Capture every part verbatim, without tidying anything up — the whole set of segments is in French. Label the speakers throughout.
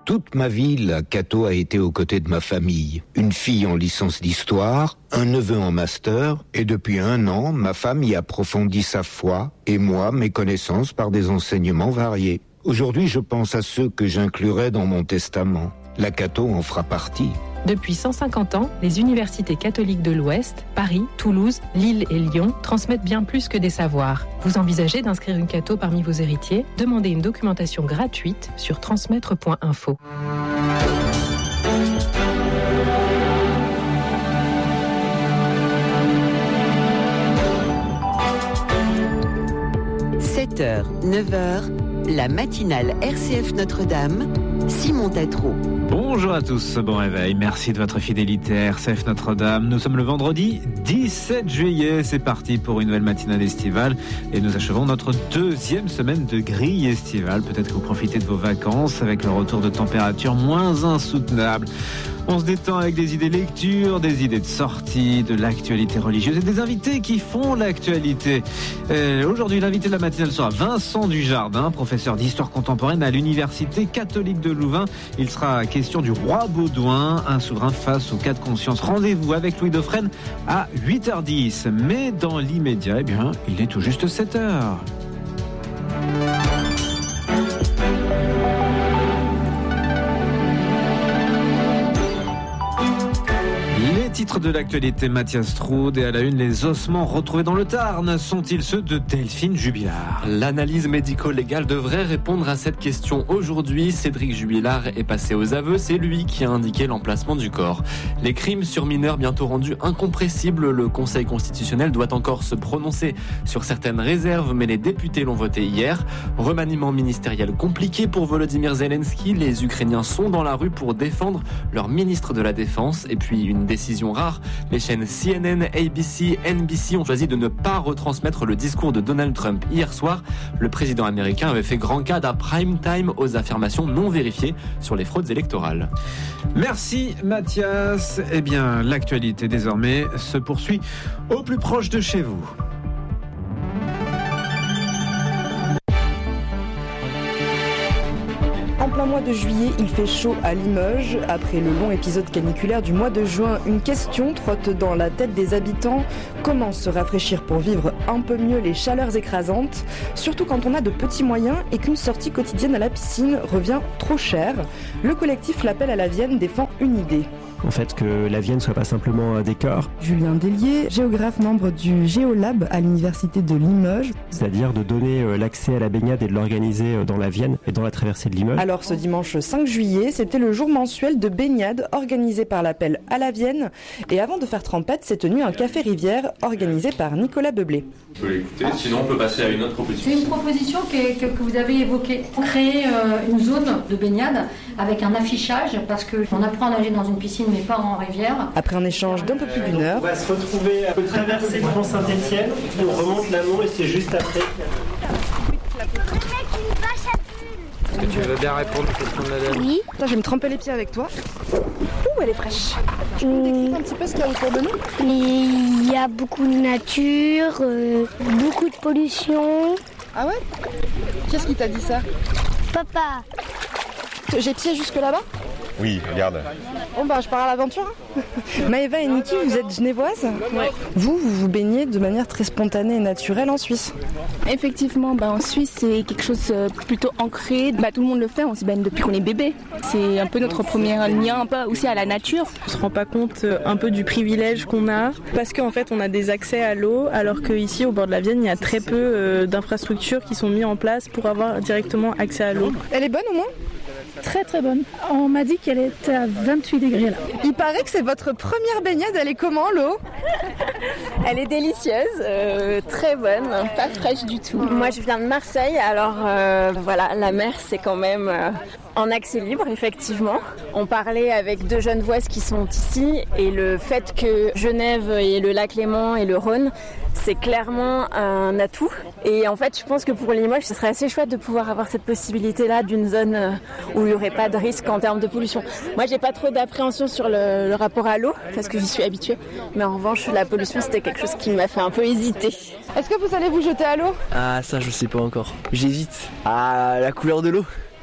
Speaker 1: Toute ma vie, la Cato a été aux côtés de ma famille. Une fille en licence d'histoire, un neveu en master, et depuis un an, ma femme y approfondit sa foi, et moi, mes connaissances par des enseignements variés. Aujourd'hui, je pense à ceux que j'inclurai dans mon testament. La Cato en fera partie.
Speaker 2: Depuis cent cinquante ans, les universités catholiques de l'Ouest, Paris, Toulouse, Lille et Lyon, transmettent bien plus que des savoirs. Vous envisagez d'inscrire une Cato parmi vos héritiers ? Demandez une documentation gratuite sur transmettre point info.
Speaker 3: sept heures, neuf heures, la matinale R C F Notre-Dame, Simon Tatro.
Speaker 4: Bonjour à tous, bon réveil, merci de votre fidélité à R C F Notre-Dame. Nous sommes le vendredi dix-sept juillet, c'est parti pour une nouvelle matinale estivale et nous achevons notre deuxième semaine de grille estivale. Peut-être que vous profitez de vos vacances avec le retour de température moins insoutenable. On se détend avec des idées lecture, des idées de sortie, de l'actualité religieuse et des invités qui font l'actualité. Euh, aujourd'hui, l'invité de la matinale sera Vincent Dujardin, professeur d'histoire contemporaine à l'Université catholique de Louvain. Il sera question du roi Baudouin, un souverain face au cas de conscience. Rendez-vous avec Louis Dauphren à huit heures dix. Mais dans l'immédiat, eh bien, il est tout juste sept heures. Titre de l'actualité, Mathias Strud, et à la une, les ossements retrouvés dans le Tarn sont-ils ceux de Delphine Jubilard ?
Speaker 5: L'analyse médico-légale devrait répondre à cette question aujourd'hui. Cédric Jubilard est passé aux aveux, c'est lui qui a indiqué l'emplacement du corps. Les crimes sur mineurs bientôt rendus incompressibles, le Conseil constitutionnel doit encore se prononcer sur certaines réserves, mais les députés l'ont voté hier. Remaniement ministériel compliqué pour Volodymyr Zelensky, les Ukrainiens sont dans la rue pour défendre leur ministre de la Défense, et puis une décision rare, les chaînes C N N, A B C, N B C ont choisi de ne pas retransmettre le discours de Donald Trump hier soir. Le président américain avait fait grand cas d'un prime time aux affirmations non vérifiées sur les fraudes électorales.
Speaker 4: Merci Mathias. Eh bien, l'actualité désormais se poursuit au plus proche de chez vous.
Speaker 6: En plein mois de juillet, il fait chaud à Limoges. Après le long épisode caniculaire du mois de juin, une question trotte dans la tête des habitants. Comment se rafraîchir pour vivre un peu mieux les chaleurs écrasantes ? Surtout quand on a de petits moyens et qu'une sortie quotidienne à la piscine revient trop cher. Le collectif L'Appel à la Vienne défend une idée.
Speaker 7: En fait, que la Vienne soit pas simplement un décor.
Speaker 6: Julien Délier, géographe membre du Géolab à l'université de Limoges.
Speaker 7: C'est-à-dire de donner l'accès à la baignade et de l'organiser dans la Vienne et dans la traversée de Limoges.
Speaker 6: Alors ce dimanche cinq juillet, c'était le jour mensuel de baignade organisé par l'Appel à la Vienne. Et avant de faire trempette, s'est tenu un café rivière organisé par Nicolas Beublé.
Speaker 8: On peut l'écouter, sinon on peut passer à une autre proposition.
Speaker 9: C'est une proposition que, que, que vous avez évoquée. Créer euh, une zone de baignade avec un affichage, parce qu'on apprend à nager dans une piscine mais pas en rivière.
Speaker 6: Après un échange d'un peu plus d'une heure,
Speaker 10: on va se retrouver à traverser le pont Saint-Étienne, on remonte l'amont et c'est juste après.
Speaker 11: Est-ce que tu veux bien répondre aux questions de la dame ?
Speaker 6: Oui. Là, je vais me tremper les pieds avec toi. Ouh, elle est fraîche. Tu peux me décrire un petit peu ce qu'il y a autour de nous ?
Speaker 12: Il y a beaucoup de nature, euh, beaucoup de pollution.
Speaker 6: Ah ouais ? Qu'est-ce qui t'a dit ça ?
Speaker 12: Papa.
Speaker 6: J'ai pied jusque là-bas ?
Speaker 13: Oui, regarde.
Speaker 6: Bon bah je pars à l'aventure. Maëva et Niki, vous êtes genevoises ? Ouais. Vous, vous vous baignez de manière très spontanée et naturelle en Suisse ?
Speaker 14: Effectivement, bah en Suisse c'est quelque chose plutôt ancré. Bah, tout le monde le fait, on se baigne depuis qu'on est bébé. C'est un peu notre premier lien un peu aussi à la nature.
Speaker 15: On se rend pas compte un peu du privilège qu'on a parce qu'en fait on a des accès à l'eau alors qu'ici au bord de la Vienne il y a très peu euh, d'infrastructures qui sont mises en place pour avoir directement accès à l'eau.
Speaker 6: Elle est bonne au moins ?
Speaker 16: Très très bonne. On m'a dit qu'elle était à vingt-huit degrés là.
Speaker 6: Il paraît que c'est votre première baignade, elle est comment l'eau ?
Speaker 14: Elle est délicieuse, euh, très bonne, pas fraîche du tout. Moi je viens de Marseille, alors euh, voilà, la mer c'est quand même euh, en accès libre effectivement. On parlait avec deux Genevoises qui sont ici et le fait que Genève et le lac Léman et le Rhône, c'est clairement un atout. Et en fait, je pense que pour Limoges, ce serait assez chouette de pouvoir avoir cette possibilité-là d'une zone où il n'y aurait pas de risque en termes de pollution. Moi, j'ai pas trop d'appréhension sur le, le rapport à l'eau, parce que j'y suis habituée. Mais en revanche, la pollution, c'était quelque chose qui m'a fait un peu hésiter.
Speaker 6: Est-ce que vous allez vous jeter à l'eau ?
Speaker 11: Ah, ça, je sais pas encore. J'hésite. Ah, la couleur de l'eau ?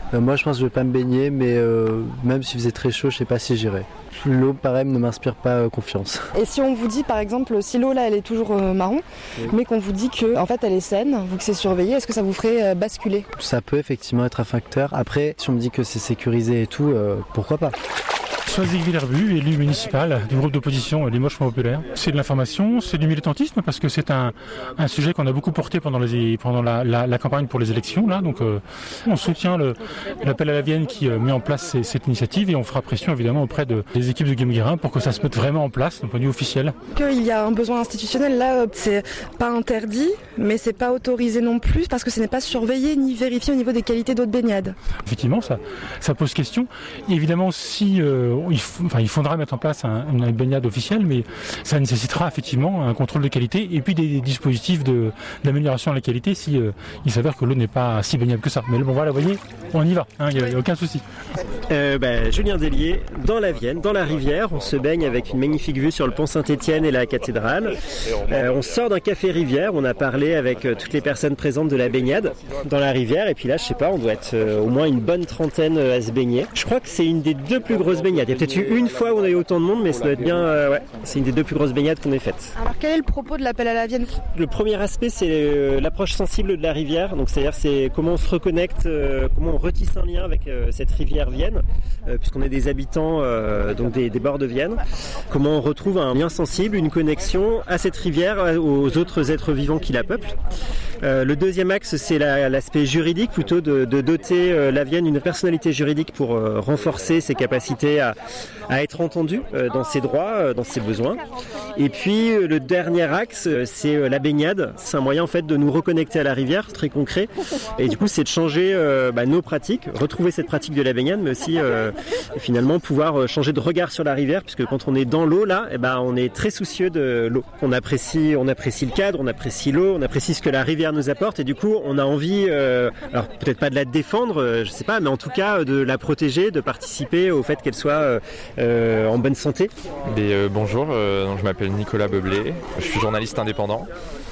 Speaker 13: Euh, moi, je pense que je vais pas me baigner, mais euh, même s'il faisait très chaud, je sais pas si j'irai. L'eau, pareil, ne m'inspire pas euh, confiance.
Speaker 6: Et si on vous dit, par exemple, si l'eau là, elle est toujours euh, marron, oui. mais qu'on vous dit que, en fait, elle est saine, vu que c'est surveillé, est-ce que ça vous ferait euh, basculer ?
Speaker 13: Ça peut effectivement être un facteur. Après, si on me dit que c'est sécurisé et tout, euh, pourquoi pas ?
Speaker 17: Soazic Villerbu, élu municipal du groupe d'opposition Limoges Front Populaire. C'est de l'information, c'est du militantisme parce que c'est un, un sujet qu'on a beaucoup porté pendant, les, pendant la, la, la campagne pour les élections. Là. Donc, euh, on soutient le, l'appel à la Vienne qui euh, met en place ces, cette initiative et on fera pression évidemment auprès de, des équipes de Guémeguérin pour que ça se mette vraiment en place d'un point de vue officiel.
Speaker 6: Qu'il y a un besoin institutionnel, là, c'est pas interdit, mais c'est pas autorisé non plus parce que ce n'est pas surveillé ni vérifié au niveau des qualités d'eau de baignade.
Speaker 17: Effectivement, ça, ça pose question. Et évidemment, si euh, il, f- enfin, il faudra mettre en place un, une baignade officielle, mais ça nécessitera effectivement un contrôle de qualité et puis des, des dispositifs de, d'amélioration de la qualité si euh, il s'avère que l'eau n'est pas si baignable que ça. Mais bon, voilà, vous voyez, on y va, il hein, n'y a, a aucun souci.
Speaker 7: Euh, bah, Julien Dellier, dans la Vienne, dans la rivière, on se baigne avec une magnifique vue sur le pont Saint-Étienne et la cathédrale. Euh, on sort d'un café rivière, on a parlé avec euh, toutes les personnes présentes de la baignade dans la rivière, et puis là, je sais pas, on doit être euh, au moins une bonne trentaine euh, à se baigner. Je crois que c'est une des deux plus grosses baignades. Il y a peut-être eu une fois où on a eu autant de monde, mais ça doit être bien, euh, ouais, c'est une des deux plus grosses baignades qu'on ait faites.
Speaker 6: Alors quel est le propos de l'appel à la Vienne ?
Speaker 7: Le premier aspect, c'est euh, l'approche sensible de la rivière, donc c'est-à-dire c'est comment on se reconnecte, euh, comment on retisse un lien avec euh, cette rivière Vienne, euh, puisqu'on est des habitants euh, donc des, des bords de Vienne. Comment on retrouve un lien sensible, une connexion à cette rivière, aux autres êtres vivants qui la peuplent. Euh, le deuxième axe, c'est la, l'aspect juridique, plutôt de, de doter euh, la Vienne d'une personnalité juridique pour euh, renforcer ses capacités à, à être entendue euh, dans ses droits, euh, dans ses besoins. Et puis euh, le dernier axe, euh, c'est euh, la baignade. C'est un moyen en fait de nous reconnecter à la rivière, très concret. Et du coup, c'est de changer euh, bah, nos pratiques, retrouver cette pratique de la baignade, mais aussi euh, finalement pouvoir euh, changer de regard sur la rivière, puisque quand on est dans l'eau là, eh ben, on est très soucieux de l'eau. On apprécie, on apprécie le cadre, on apprécie l'eau, on apprécie ce que la rivière nous apporte, et du coup on a envie, euh, alors peut-être pas de la défendre, euh, je sais pas, mais en tout cas de la protéger, de participer au fait qu'elle soit euh, euh, en bonne santé.
Speaker 18: Et, euh, bonjour, euh, je m'appelle Nicolas Beublé, je suis journaliste indépendant.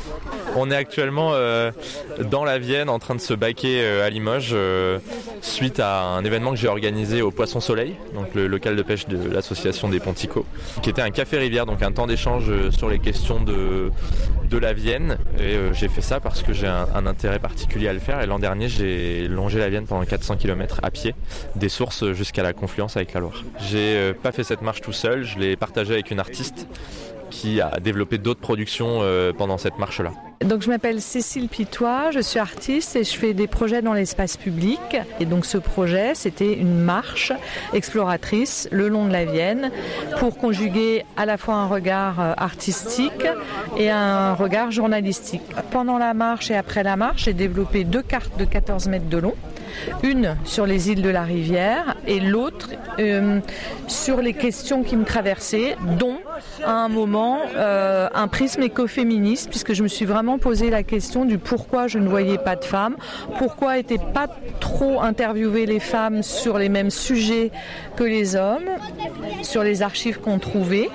Speaker 18: On est actuellement euh, dans la Vienne en train de se baquer euh, à Limoges euh, suite à un événement que j'ai organisé au Poisson Soleil, donc le local de pêche de l'association des Ponticos, qui était un café rivière, donc un temps d'échange sur les questions de, de la Vienne. Et euh, j'ai fait ça parce que j'ai un, un intérêt particulier à le faire. Et l'an dernier, j'ai longé la Vienne pendant quatre cents kilomètres à pied, des sources jusqu'à la confluence avec la Loire. J'ai euh, pas fait cette marche tout seul, je l'ai partagé avec une artiste qui a développé d'autres productions euh, pendant cette marche-là.
Speaker 19: Donc je m'appelle Cécile Pitois, je suis artiste et je fais des projets dans l'espace public. Et donc ce projet, c'était une marche exploratrice le long de la Vienne pour conjuguer à la fois un regard artistique et un regard journalistique. Pendant la marche et après la marche, j'ai développé deux cartes de quatorze mètres de long. Une sur les îles de la rivière et l'autre euh, sur les questions qui me traversaient, dont à un moment euh, un prisme écoféministe, puisque je me suis vraiment posé la question du pourquoi je ne voyais pas de femmes, pourquoi n'étaient pas trop interviewées les femmes sur les mêmes sujets que les hommes, sur les archives qu'on trouvait.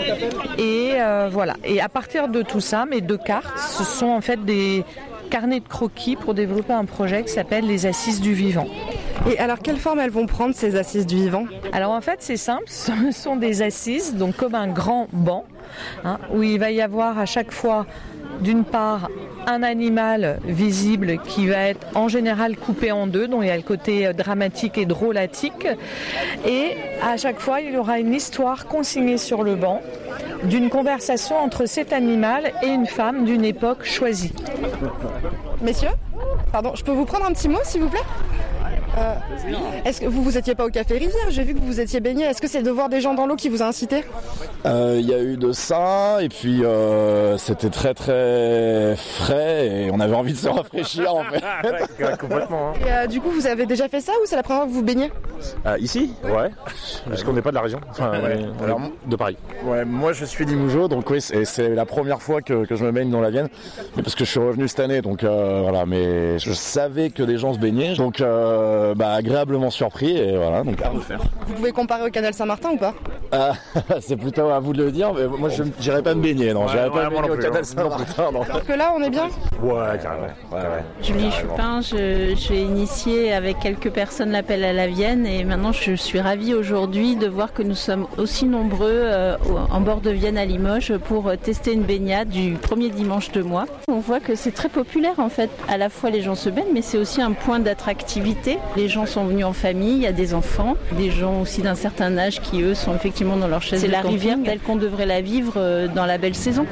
Speaker 19: Et euh, voilà. Et à partir de tout ça, mes deux cartes, ce sont en fait des carnet de croquis pour développer un projet qui s'appelle les Assises du Vivant.
Speaker 6: Et alors, quelle forme elles vont prendre, ces Assises du Vivant ?
Speaker 19: Alors en fait, c'est simple, ce sont des assises, donc comme un grand banc, hein, où il va y avoir à chaque fois, d'une part, un animal visible qui va être en général coupé en deux, dont il y a le côté dramatique et drôlatique, et à chaque fois, il y aura une histoire consignée sur le banc, d'une conversation entre cet animal et une femme d'une époque choisie.
Speaker 6: Messieurs, pardon, je peux vous prendre un petit mot, s'il vous plaît ? Euh, est-ce que vous vous étiez pas au café Rivière ? J'ai vu que vous vous étiez baigné. Est-ce que c'est de voir des gens dans l'eau qui vous a incité ?
Speaker 20: Il euh, y a eu de ça, et puis euh, c'était très très frais et on avait envie de se rafraîchir en fait. Ouais, complètement. Hein.
Speaker 6: Et euh, du coup, vous avez déjà fait ça ou c'est la première fois que vous baignez ?
Speaker 20: euh, Ici ? Ouais. Parce qu'on n'est pas de la région. Enfin, ouais. on est Alors, de Paris. Ouais, moi je suis d'Imougeot, donc oui, c'est, c'est la première fois que, que je me baigne dans la Vienne. Mais parce que je suis revenu cette année, donc euh, voilà. Mais je savais que des gens se baignaient, donc. Euh, Bah, agréablement surpris et voilà, donc à refaire.
Speaker 6: Vous pouvez comparer au canal Saint-Martin ou pas ?
Speaker 20: Ah, c'est plutôt à vous de le dire, mais moi je n'irai pas me baigner, non. Ouais, j'irai pas me baigner au canal Saint-Martin.
Speaker 6: Alors que là, on est bien ?
Speaker 20: Ouais, carrément. Ouais, ouais.
Speaker 21: Julie Chupin, je, j'ai initié avec quelques personnes l'appel à la Vienne et maintenant je suis ravie aujourd'hui de voir que nous sommes aussi nombreux euh, en bord de Vienne à Limoges pour tester une baignade du premier dimanche de mois. On voit que c'est très populaire en fait. À la fois les gens se baignent, mais c'est aussi un point d'attractivité. Les gens sont venus en famille, il y a des enfants, des gens aussi d'un certain âge qui eux sont effectivement dans leur chaise. C'est la rivière telle qu'on devrait la vivre dans la belle saison.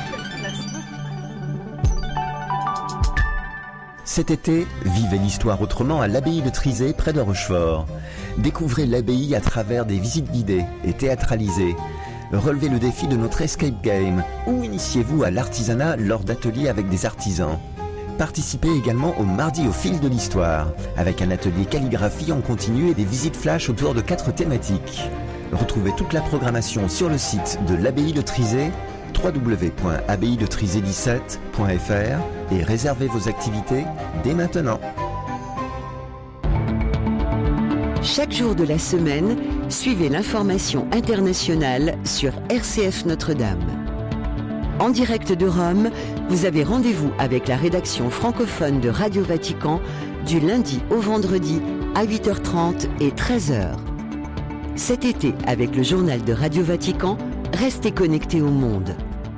Speaker 22: Cet été, vivez l'histoire autrement à l'abbaye de Trizé, près de Rochefort. Découvrez l'abbaye à travers des visites guidées et théâtralisées. Relevez le défi de notre escape game ou initiez-vous à l'artisanat lors d'ateliers avec des artisans. Participez également au Mardi au fil de l'histoire, avec un atelier calligraphie en continu et des visites flash autour de quatre thématiques. Retrouvez toute la programmation sur le site de l'abbaye de Trizé, w w w point abbaye de trizé dix-sept point f r, et réservez vos activités dès maintenant.
Speaker 3: Chaque jour de la semaine, suivez l'information internationale sur R C F Notre-Dame. En direct de Rome, vous avez rendez-vous avec la rédaction francophone de Radio Vatican du lundi au vendredi à huit heures trente et treize heures. Cet été, avec le journal de Radio Vatican, restez connectés au monde.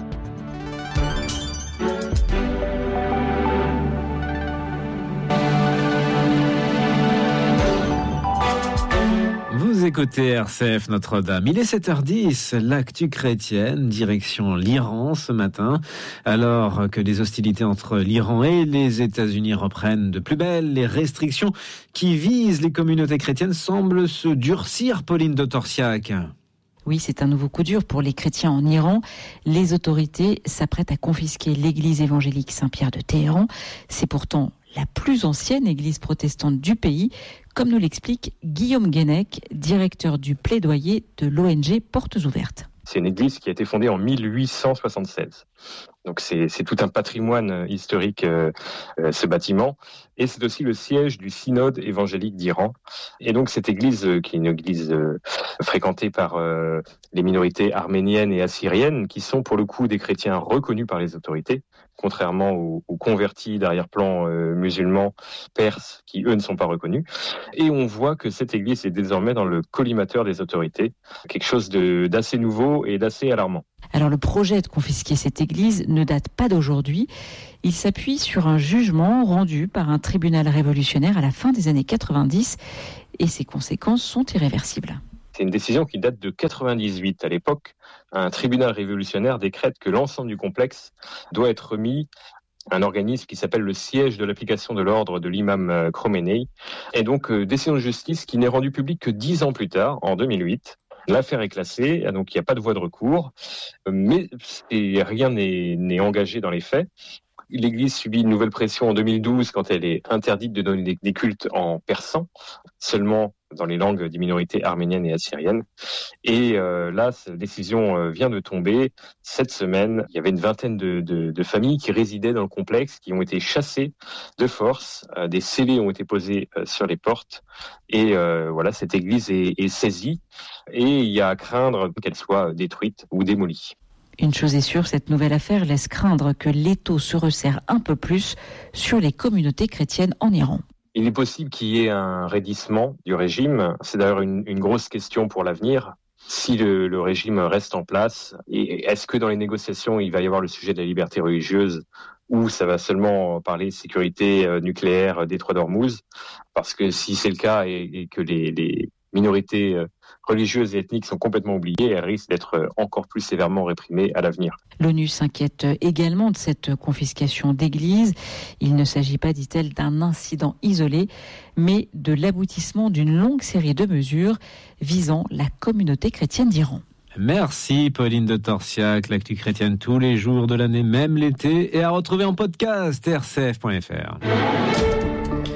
Speaker 4: Vous écoutez R C F Notre-Dame. Il est sept heures dix, l'actu chrétienne, direction l'Iran ce matin. Alors que les hostilités entre l'Iran et les États-Unis reprennent de plus belle, les restrictions qui visent les communautés chrétiennes semblent se durcir, Pauline de Torsiac.
Speaker 23: Oui, c'est un nouveau coup dur pour les chrétiens en Iran. Les autorités s'apprêtent à confisquer l'église évangélique Saint-Pierre de Téhéran. C'est pourtant la plus ancienne église protestante du pays, comme nous l'explique Guillaume Guénec, directeur du plaidoyer de l'O N G Portes Ouvertes.
Speaker 24: C'est une église qui a été fondée en mille huit cent soixante-seize. Donc c'est, c'est tout un patrimoine historique, euh, euh, ce bâtiment. Et c'est aussi le siège du synode évangélique d'Iran. Et donc cette église, euh, qui est une église euh, fréquentée par euh, les minorités arméniennes et assyriennes, qui sont pour le coup des chrétiens reconnus par les autorités, contrairement aux, aux convertis d'arrière-plan euh, musulmans perses, qui eux ne sont pas reconnus. Et on voit que cette église est désormais dans le collimateur des autorités, quelque chose de, d'assez nouveau et d'assez alarmant.
Speaker 23: Alors le projet de confisquer cette église ne date pas d'aujourd'hui. Il s'appuie sur un jugement rendu par un tribunal révolutionnaire à la fin des années quatre-vingt-dix et ses conséquences sont irréversibles.
Speaker 24: C'est une décision qui date de quatre-vingt-dix-huit. À l'époque, un tribunal révolutionnaire décrète que l'ensemble du complexe doit être remis à un organisme qui s'appelle le siège de l'application de l'ordre de l'imam Khomeini. Et donc, euh, décision de justice qui n'est rendue publique que dix ans plus tard, en deux mille huit. L'affaire est classée, donc il n'y a pas de voie de recours, mais rien n'est, n'est engagé dans les faits. L'Église subit une nouvelle pression en deux mille douze quand elle est interdite de donner des cultes en persan, seulement dans les langues des minorités arméniennes et assyriennes. Et euh, là, cette décision euh, vient de tomber. Cette semaine, il y avait une vingtaine de, de, de familles qui résidaient dans le complexe, qui ont été chassées de force. Euh, des scellés ont été posés euh, sur les portes. Et euh, voilà, cette église est, est saisie. Et il y a à craindre qu'elle soit détruite ou démolie.
Speaker 23: Une chose est sûre, cette nouvelle affaire laisse craindre que l'étau se resserre un peu plus sur les communautés chrétiennes en Iran.
Speaker 24: Il est possible qu'il y ait un raidissement du régime. C'est d'ailleurs une, une grosse question pour l'avenir. Si le, le régime reste en place, et est-ce que dans les négociations, il va y avoir le sujet de la liberté religieuse ou ça va seulement parler sécurité nucléaire détroit d'Ormuz? Parce que si c'est le cas et, et que les, les minorités religieuses et ethniques sont complètement oubliées, elles risquent d'être encore plus sévèrement réprimées à l'avenir.
Speaker 23: L'ONU s'inquiète également de cette confiscation d'églises. Il ne s'agit pas, dit-elle, d'un incident isolé, mais de l'aboutissement d'une longue série de mesures visant la communauté chrétienne d'Iran.
Speaker 4: Merci Pauline de Torsiac, l'actu chrétienne tous les jours de l'année, même l'été, et à retrouver en podcast r c f point f r.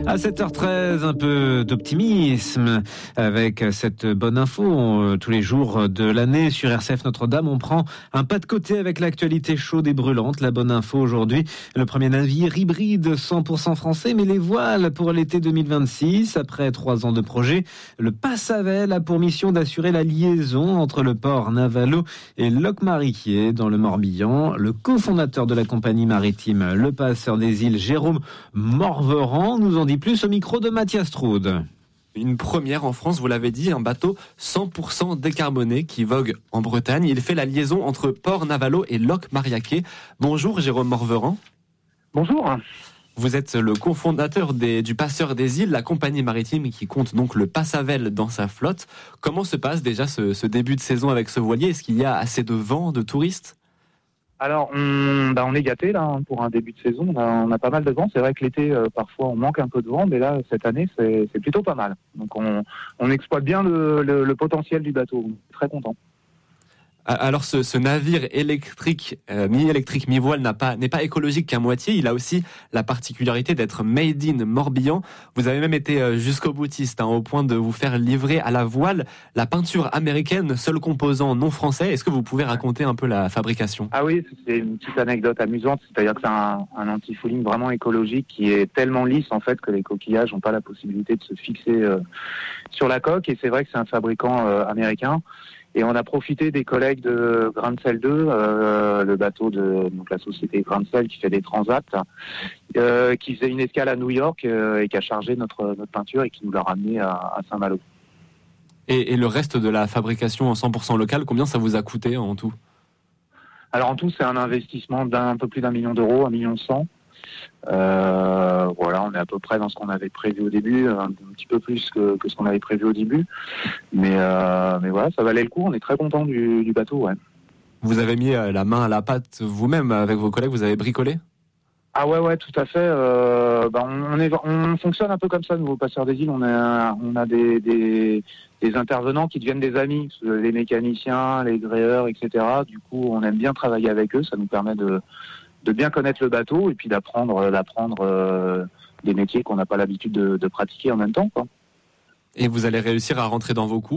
Speaker 4: À sept heures treize, un peu d'optimisme avec cette bonne info. Tous les jours de l'année sur R C F Notre-Dame, on prend un pas de côté avec l'actualité chaude et brûlante. La bonne info aujourd'hui, le premier navire hybride cent pour cent français, mais les voiles pour l'été deux mille vingt-six. Après trois ans de projet, le Passavel a pour mission d'assurer la liaison entre le port Navalo et Locmariaquer dans le Morbihan. Le cofondateur de la compagnie maritime Le Passeur des Îles, Jérôme Morveran, nous en dit plus au micro de Mathias Troude.
Speaker 1: Une première en France, vous l'avez dit, un bateau cent pour cent décarboné qui vogue en Bretagne. Il fait la liaison entre Port Navalo et Locmariaquer. Bonjour Jérôme Morveran.
Speaker 2: Bonjour.
Speaker 1: Vous êtes le cofondateur des, du Passeur des Îles, la compagnie maritime qui compte donc le Passavel dans sa flotte. Comment se passe déjà ce, ce début de saison avec ce voilier ? Est-ce qu'il y a assez de vent, de touristes ?
Speaker 2: Alors, on, bah on est gâtés là pour un début de saison. On a, on a pas mal de vent. C'est vrai que l'été, euh, parfois, on manque un peu de vent, mais là, cette année, c'est, c'est plutôt pas mal. Donc, on, on exploite bien le, le, le potentiel du bateau. On est très content.
Speaker 1: Alors, ce, ce navire électrique, euh, mi-électrique, mi-voile, n'a pas, n'est pas écologique qu'à moitié. Il a aussi la particularité d'être made in Morbihan. Vous avez même été euh, jusqu'au boutiste, hein, au point de vous faire livrer à la voile la peinture américaine, seul composant non français. Est-ce que vous pouvez raconter un peu la fabrication ?
Speaker 2: Ah oui, c'est une petite anecdote amusante. C'est-à-dire que c'est un, un anti-fouling vraiment écologique qui est tellement lisse, en fait, que les coquillages n'ont pas la possibilité de se fixer euh, sur la coque. Et c'est vrai que c'est un fabricant euh, américain. Et on a profité des collègues de Grancel deux, euh, le bateau de donc la société Grancel qui fait des transats, euh, qui faisait une escale à New York euh, et qui a chargé notre notre peinture et qui nous l'a ramené à, à Saint-Malo.
Speaker 1: Et, et le reste de la fabrication en cent pour cent local, combien ça vous a coûté en tout ?
Speaker 2: Alors en tout, c'est un investissement d'un peu plus d'un million d'euros, un million cent. Euh, voilà, on est à peu près dans ce qu'on avait prévu au début, un, un petit peu plus que, que ce qu'on avait prévu au début, mais, euh, mais voilà, ça valait le coup, on est très content du, du bateau. Ouais.
Speaker 1: Vous avez mis la main à la pâte vous-même avec vos collègues, vous avez bricolé ?
Speaker 2: Ah ouais, ouais, tout à fait. Euh, bah on, on, est, on fonctionne un peu comme ça, nous, au Passeur des Îles. On a, on a des, des, des intervenants qui deviennent des amis, les mécaniciens, les gréeurs, et cetera. Du coup, on aime bien travailler avec eux, ça nous permet de de bien connaître le bateau et puis d'apprendre, d'apprendre euh, des métiers qu'on n'a pas l'habitude de, de pratiquer en même temps, quoi.
Speaker 1: Et vous allez réussir à rentrer dans vos coûts ?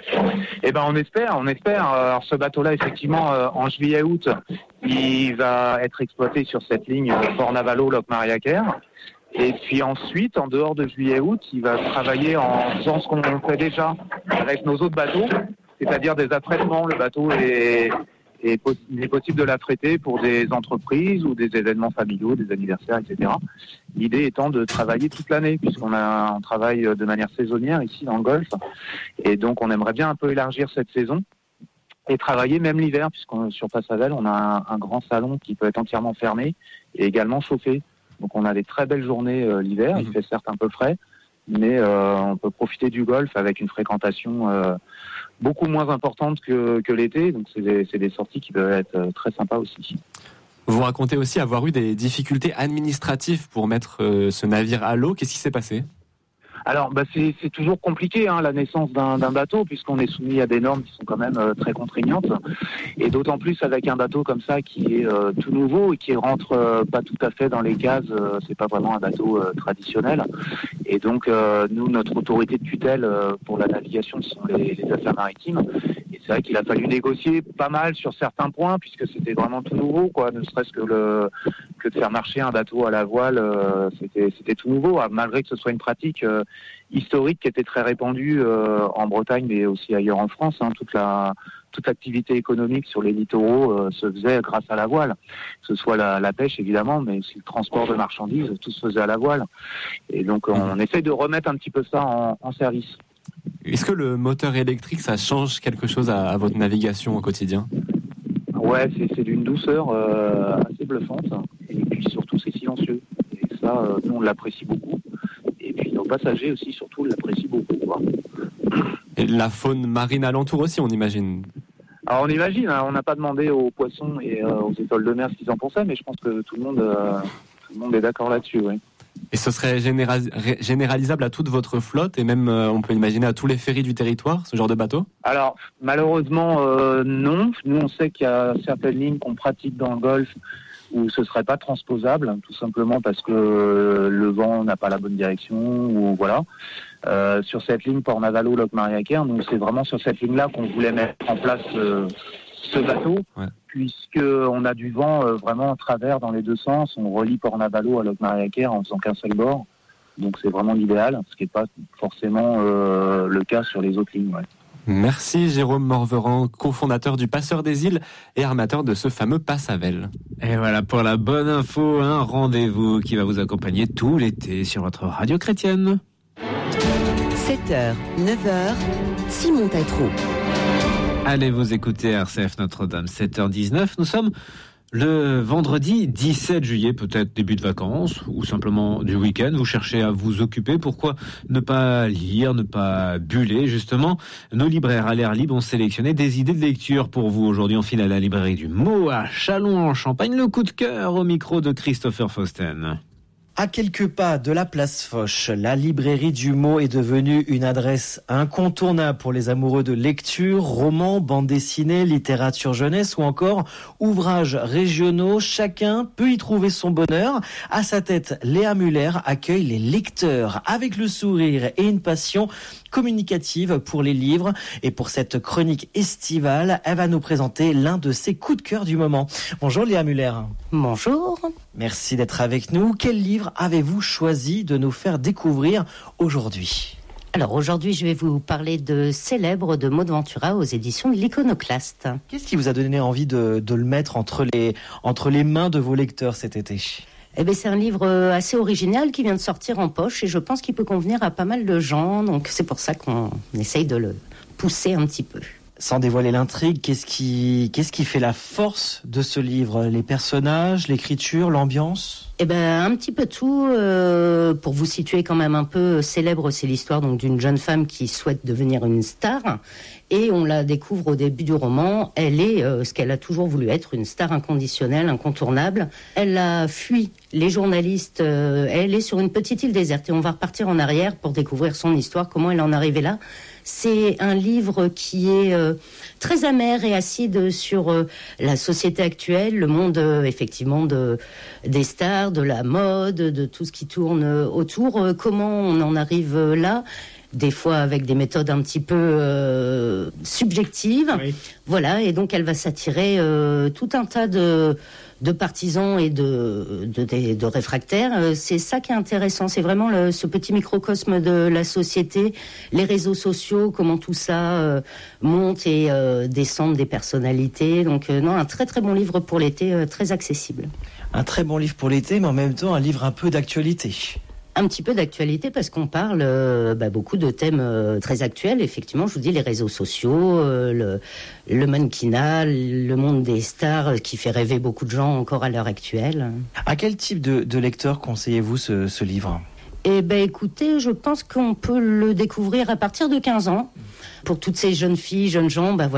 Speaker 2: Eh ben, on espère, on espère. Alors, ce bateau-là, effectivement, euh, en juillet-août, il va être exploité sur cette ligne Port Navalo, Locmariaquer. Et puis ensuite, en dehors de juillet-août, il va travailler en faisant ce qu'on fait déjà avec nos autres bateaux, c'est-à-dire des affrètements. Le bateau est Et il est possible de l'affréter pour des entreprises ou des événements familiaux, des anniversaires, et cetera. L'idée étant de travailler toute l'année, puisqu'on a, on travaille de manière saisonnière ici dans le Golfe. Et donc, on aimerait bien un peu élargir cette saison et travailler même l'hiver, puisqu'on sur Passavel, on a un, un grand salon qui peut être entièrement fermé et également chauffé. Donc, on a des très belles journées euh, l'hiver. Mmh. Il fait certes un peu frais, mais euh, on peut profiter du Golfe avec une fréquentation euh, beaucoup moins importante que, que l'été, donc c'est des, c'est des sorties qui peuvent être très sympas aussi.
Speaker 1: Vous racontez aussi avoir eu des difficultés administratives pour mettre euh, ce navire à l'eau. Qu'est-ce qui s'est passé ?
Speaker 2: Alors, bah c'est, c'est toujours compliqué, hein, la naissance d'un, d'un bateau, puisqu'on est soumis à des normes qui sont quand même euh, très contraignantes, et d'autant plus avec un bateau comme ça qui est euh, tout nouveau et qui rentre euh, pas tout à fait dans les cases. Euh, c'est pas vraiment un bateau euh, traditionnel, et donc euh, nous, notre autorité de tutelle euh, pour la navigation, ce sont les, les affaires maritimes. Et c'est vrai qu'il a fallu négocier pas mal sur certains points, puisque c'était vraiment tout nouveau, quoi. Ne serait-ce que le que de faire marcher un bateau à la voile, euh, c'était c'était tout nouveau, malgré que ce soit une pratique euh, historique qui était très répandue euh, en Bretagne, mais aussi ailleurs en France. Hein. Toute la toute l'activité économique sur les littoraux euh, se faisait grâce à la voile, que ce soit la, la pêche évidemment, mais aussi le transport de marchandises, tout se faisait à la voile. Et donc on, on essaie de remettre un petit peu ça en, en service.
Speaker 1: Est-ce que le moteur électrique, ça change quelque chose à, à votre navigation au quotidien ?
Speaker 2: Ouais, c'est, c'est d'une douceur euh, assez bluffante, et puis surtout c'est silencieux. Et ça, euh, nous on l'apprécie beaucoup. Et puis nos passagers aussi, surtout, l'apprécient beaucoup, quoi.
Speaker 1: Et la faune marine alentour aussi, on imagine.
Speaker 2: Alors on imagine, hein, on n'a pas demandé aux poissons et euh, aux étoiles de mer ce qu'ils en pensaient, mais je pense que tout le monde, euh, tout le monde est d'accord là-dessus, oui.
Speaker 1: Et ce serait général- généralisable à toute votre flotte et même, euh, on peut imaginer, à tous les ferries du territoire, ce genre de bateau ?
Speaker 2: Alors, malheureusement, euh, non. Nous, on sait qu'il y a certaines lignes qu'on pratique dans le Golfe où ce serait pas transposable, tout simplement parce que le vent n'a pas la bonne direction, ou voilà. Euh, sur cette ligne Port-Navalo, Locmaria-Caire, donc c'est vraiment sur cette ligne-là qu'on voulait mettre en place euh, ce bateau, ouais. Puisqu'on a du vent euh, vraiment en travers dans les deux sens. On relie Port-Navalo à Locmaria-Caire en faisant qu'un seul bord, donc c'est vraiment l'idéal, ce qui n'est pas forcément euh, le cas sur les autres lignes. Ouais.
Speaker 1: Merci Jérôme Morveran, cofondateur du Passeur des Îles et armateur de ce fameux Passavel.
Speaker 4: Et voilà pour la bonne info, un rendez-vous qui va vous accompagner tout l'été sur votre radio chrétienne.
Speaker 3: sept heures, neuf heures, Simon Tatro.
Speaker 4: Allez vous écouter R C F Notre-Dame, sept heures dix-neuf. Nous sommes le vendredi dix-sept juillet, peut-être début de vacances ou simplement du week-end. Vous cherchez à vous occuper. Pourquoi ne pas lire, ne pas buller, justement? Nos libraires à l'air libre ont sélectionné des idées de lecture pour vous. Aujourd'hui, on file à la librairie du Mot à Châlons-en-Champagne. Le coup de cœur au micro de Christopher Fausten.
Speaker 5: À quelques pas de la place Foch, la librairie du Mot est devenue une adresse incontournable pour les amoureux de lecture, romans, bandes dessinées, littérature jeunesse ou encore ouvrages régionaux. Chacun peut y trouver son bonheur. À sa tête, Léa Muller accueille les lecteurs avec le sourire et une passion communicative pour les livres. Et pour cette chronique estivale, elle va nous présenter l'un de ses coups de cœur du moment. Bonjour Léa Muller.
Speaker 8: Bonjour.
Speaker 5: Merci d'être avec nous. Quel livre avez-vous choisi de nous faire découvrir aujourd'hui ?
Speaker 8: Alors aujourd'hui, je vais vous parler de Célèbre de Maud Ventura aux éditions de l'Iconoclaste.
Speaker 5: Qu'est-ce qui vous a donné envie de, de le mettre entre les, entre les mains de vos lecteurs cet été ?
Speaker 8: Eh bien, c'est un livre assez original qui vient de sortir en poche et je pense qu'il peut convenir à pas mal de gens. Donc c'est pour ça qu'on essaye de le pousser un petit peu.
Speaker 5: Sans dévoiler l'intrigue, qu'est-ce qui, qu'est-ce qui fait la force de ce livre ? Les personnages, l'écriture, l'ambiance ?
Speaker 8: Eh ben, un petit peu tout. Euh, pour vous situer quand même un peu, Célèbre, c'est l'histoire donc d'une jeune femme qui souhaite devenir une star. Et on la découvre au début du roman. Elle est euh, ce qu'elle a toujours voulu être, une star inconditionnelle, incontournable. Elle a fui les journalistes. Euh, elle est sur une petite île déserte. Et on va repartir en arrière pour découvrir son histoire, comment elle en est arrivée là. C'est un livre qui est euh, très amer et acide sur euh, la société actuelle, le monde euh, effectivement de, des stars, de la mode, de tout ce qui tourne euh, autour. Euh, comment on en arrive euh, là ? Des fois avec des méthodes un petit peu euh, subjectives. Oui. Voilà, et donc elle va s'attirer euh, tout un tas de, de partisans et de, de, de, de réfractaires. C'est ça qui est intéressant, c'est vraiment le, ce petit microcosme de la société, les réseaux sociaux, comment tout ça euh, monte et euh, descend des personnalités. Donc euh, non, un très très bon livre pour l'été, euh, très accessible.
Speaker 5: Un très bon livre pour l'été, mais en même temps un livre un peu d'actualité.
Speaker 8: Un petit peu d'actualité parce qu'on parle euh, bah, beaucoup de thèmes euh, très actuels. Effectivement, je vous dis les réseaux sociaux, euh, le, le mannequinat, le monde des stars qui fait rêver beaucoup de gens encore à l'heure actuelle.
Speaker 5: À quel type de, de lecteur conseillez-vous ce, ce livre ?
Speaker 8: Eh ben, écoutez, je pense qu'on peut le découvrir à partir de quinze ans. Pour toutes ces jeunes filles, jeunes gens, bah, voilà.